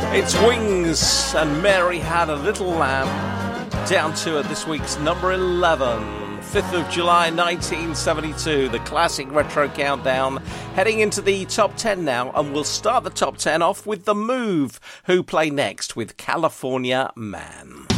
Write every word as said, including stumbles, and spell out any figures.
It's Wings and Mary Had a Little Lamb, down to at this week's number eleven, fifth of July nineteen seventy-two, the classic retro countdown, heading into the top ten now, and we'll start the top ten off with The Move, who play next with California Man.